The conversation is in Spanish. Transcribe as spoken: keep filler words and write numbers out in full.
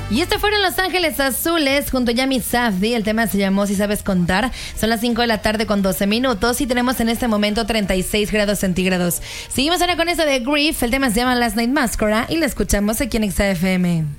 Y este fueron Los Ángeles Azules junto a Yami Safdie. El tema se llamó Si Sabes Contar. Son las cinco de la tarde con doce minutos y tenemos en este momento treinta y seis grados centígrados. Seguimos ahora con eso de Grief. El tema se llama Last Night Mascara y la escuchamos aquí en X F M.